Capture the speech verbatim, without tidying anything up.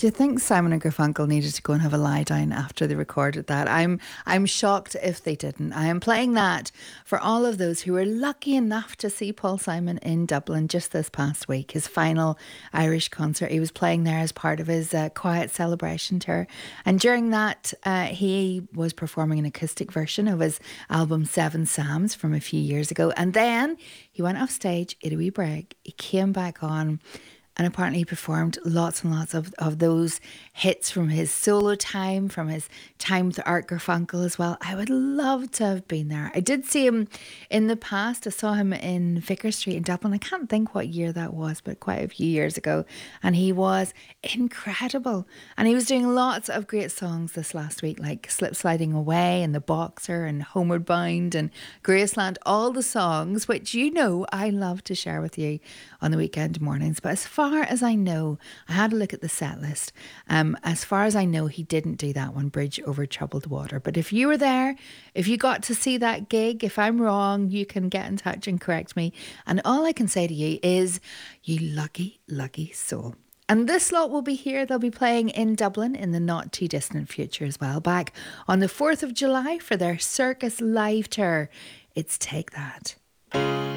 Do you think Simon and Garfunkel needed to go and have a lie down after they recorded that? I'm I'm shocked if they didn't. I am playing that for all of those who were lucky enough to see Paul Simon in Dublin just this past week, his final Irish concert. He was playing there as part of his uh, Quiet Celebration tour. And during that, uh, he was performing an acoustic version of his album Seven Psalms from a few years ago. And then he went off stage, had a wee break. He came back on. And apparently he performed lots and lots of, of those hits from his solo time, from his time with Art Garfunkel as well. I would love to have been there. I did see him in the past. I saw him in Vicar Street in Dublin. I can't think what year that was, but quite a few years ago. And he was incredible. And he was doing lots of great songs this last week, like Slip Sliding Away and The Boxer and Homeward Bound and Graceland. All the songs which you know I love to share with you on the weekend mornings. But as far as I know, I had a look at the set list. Um, as far as I know, he didn't do that one, Bridge Over Troubled Water. But if you were there, if you got to see that gig, if I'm wrong, you can get in touch and correct me. And all I can say to you is, you lucky, lucky soul. And this lot will be here. They'll be playing in Dublin in the not too distant future as well. Back on the fourth of July for their Circus Live Tour. It's Take That.